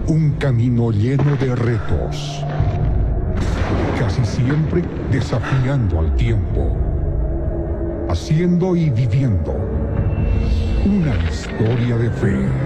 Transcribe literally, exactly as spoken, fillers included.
Un camino lleno de retos, casi siempre desafiando al tiempo, haciendo y viviendo una historia de fe.